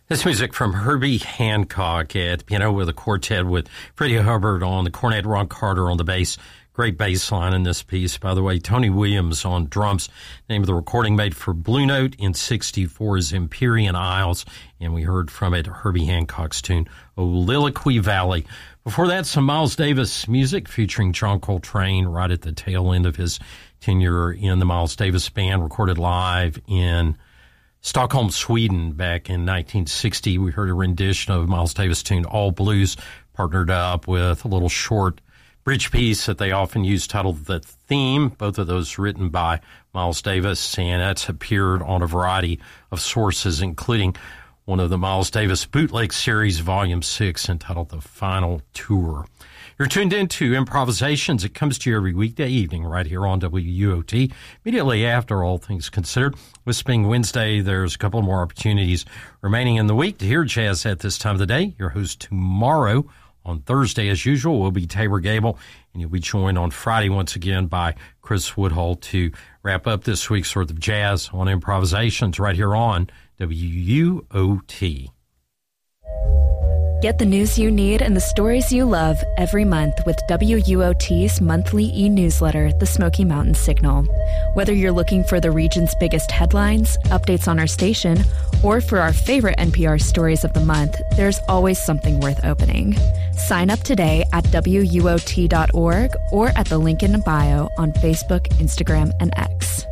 This music from Herbie Hancock at the piano with a quartet with Freddie Hubbard on the cornet, Ron Carter on the bass. Great bass line in this piece. By the way, Tony Williams on drums. Name of the recording made for Blue Note in '64 is Empyrean Isles, and we heard from it Herbie Hancock's tune, Oliloquy Valley. Before that, some Miles Davis music featuring John Coltrane right at the tail end of his tenure in the Miles Davis Band, recorded live in Stockholm, Sweden, back in 1960. We heard a rendition of Miles Davis' tune All Blues, partnered up with a little short bridge piece that they often use titled The Theme, both of those written by Miles Davis, and that's appeared on a variety of sources, including one of the Miles Davis bootleg series, Volume 6, entitled The Final Tour. You're tuned into Improvisations. It comes to you every weekday evening right here on WUOT, immediately after All Things Considered. This being Wednesday, there's a couple more opportunities remaining in the week to hear jazz at this time of the day. Your host tomorrow, on Thursday, as usual, will be Tabor Gable, and you'll be joined on Friday once again by Chris Woodhull to wrap up this week's worth of jazz on Improvisations right here on WUOT. Get the news you need and the stories you love every month with WUOT's monthly e-newsletter, The Smoky Mountain Signal. Whether you're looking for the region's biggest headlines, updates on our station, or for our favorite NPR stories of the month, there's always something worth opening. Sign up today at WUOT.org or at the link in the bio on Facebook, Instagram, and X.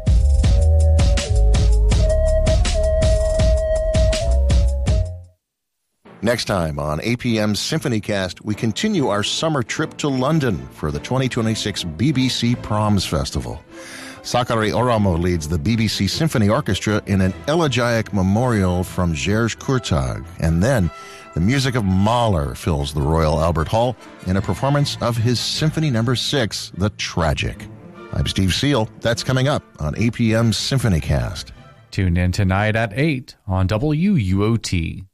Next time on APM's SymphonyCast, we continue our summer trip to London for the 2026 BBC Proms Festival. Sakari Oramo leads the BBC Symphony Orchestra in an elegiac memorial from Jerzy Kurtag. And then the music of Mahler fills the Royal Albert Hall in a performance of his Symphony No. 6, The Tragic. I'm Steve Seal. That's coming up on APM's SymphonyCast. Tune in tonight at 8 on WUOT.